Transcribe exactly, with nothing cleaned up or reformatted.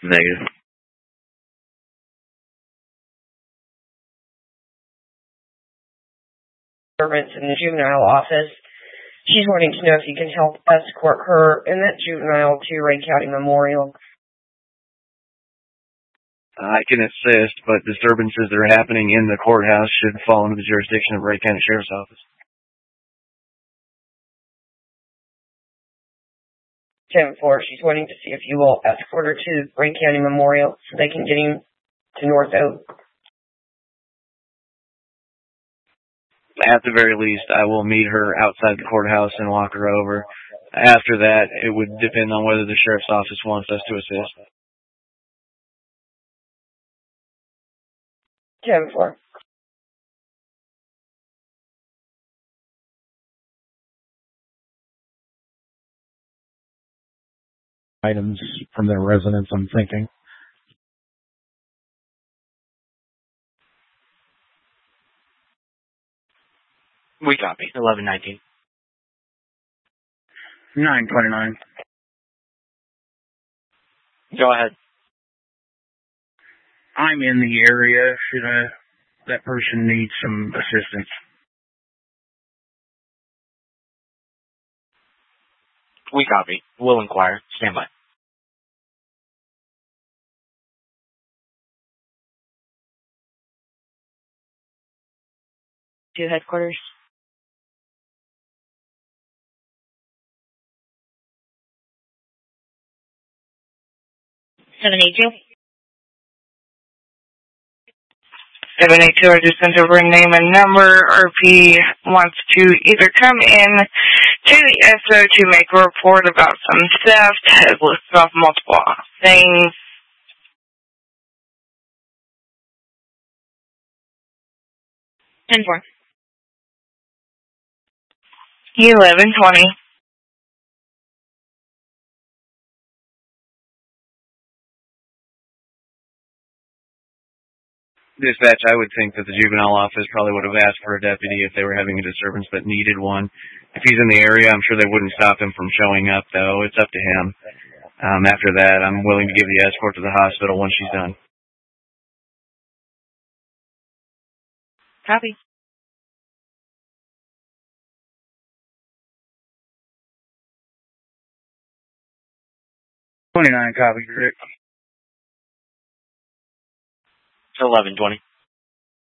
Negative. Servants in the juvenile office. She's wanting to know if you can help escort her and that juvenile to Ray County Memorial. I can assist, but disturbances that are happening in the courthouse should fall under the jurisdiction of Ray County Sheriff's Office. ten four, she's wanting to see if you will escort her to Ray County Memorial so they can get him to North Oak. At the very least, I will meet her outside the courthouse and walk her over. After that, it would depend on whether the Sheriff's Office wants us to assist. ten four. Items from their residence, I'm thinking. We copy. eleven nineteen. nine twenty-nine. Go ahead. I'm in the area. Should I, that person need some assistance? We copy. We'll inquire. Stand by. To headquarters. seven eight two. seven eight two, I just sent over a name and number. R P wants to either come in to the S O to make a report about some theft, has listed off multiple things. ten four. eleven twenty. Dispatch, I would think that the juvenile office probably would have asked for a deputy if they were having a disturbance that needed one. If he's in the area, I'm sure they wouldn't stop him from showing up, though. It's up to him. Um, after that, I'm willing to give the escort to the hospital once she's done. Copy. twenty-nine, copy, Rick. eleven twenty.